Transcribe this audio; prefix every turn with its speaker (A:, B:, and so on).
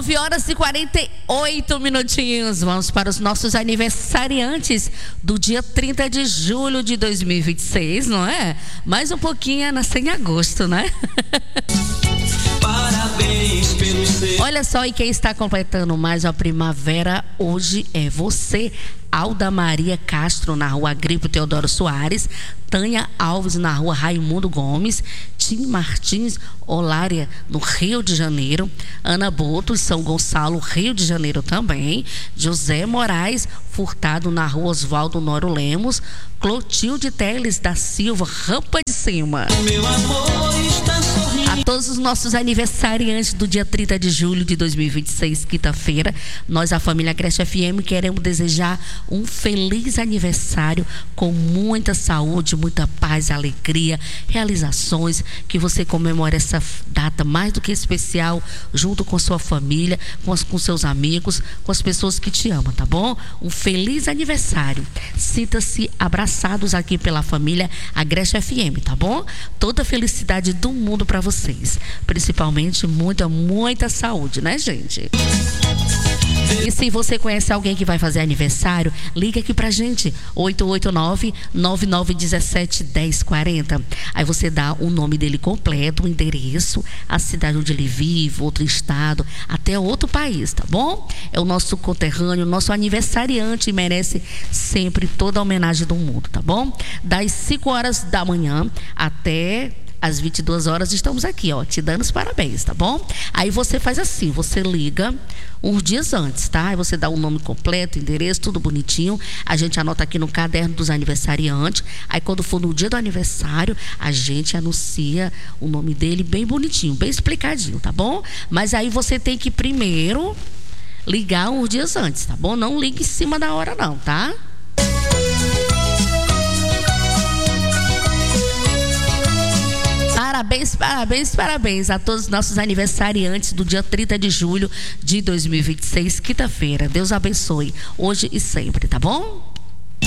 A: 9h48. Vamos para os nossos aniversariantes do dia 30 de julho de 2026, não é? Mais um pouquinho nasce em agosto, né?
B: Parabéns pelo seu...
A: Olha só, e quem está completando mais a primavera hoje é você. Alda Maria Castro, na rua Agripo Teodoro Soares. Tânia Alves, na rua Raimundo Gomes. Tim Martins Olária, no Rio de Janeiro. Ana Boto, São Gonçalo, Rio de Janeiro também. José Moraes Furtado, na rua Oswaldo Noro Lemos. Clotilde Teles da Silva, Rampa de Cima.
B: Meu amor está sorrindo.
A: A todos os nossos aniversariantes do dia 30 de julho de 2026, quinta-feira, nós, a família Agreste FM, queremos desejar um feliz aniversário com muita saúde, muita paz, alegria, realizações, que você comemore essa data mais do que especial junto com sua família, com seus amigos, com as pessoas que te amam, tá bom? Um feliz aniversário. Sinta-se abraçados aqui pela família Agreste FM, tá bom? Toda a felicidade do mundo para vocês, principalmente muita saúde, né, gente? E se você conhece alguém que vai fazer aniversário, liga aqui pra gente, 889-9917-1040. Aí você dá o nome dele completo, o endereço, a cidade onde ele vive, outro estado, até outro país, tá bom? É o nosso conterrâneo, nosso aniversariante, e merece sempre toda a homenagem do mundo, tá bom? Das 5 horas da manhã até às 22 horas estamos aqui, ó, te dando os parabéns, tá bom? Aí você faz assim, você liga uns dias antes, tá? Aí você dá o nome completo, endereço, tudo bonitinho. A gente anota aqui no caderno dos aniversariantes. Aí quando for no dia do aniversário, a gente anuncia o nome dele bem bonitinho, bem explicadinho, tá bom? Mas aí você tem que primeiro ligar uns dias antes, tá bom? Não ligue em cima da hora não, tá? Parabéns a todos os nossos aniversariantes do dia 30 de julho de 2026, quinta-feira. Deus abençoe, hoje e sempre, tá bom?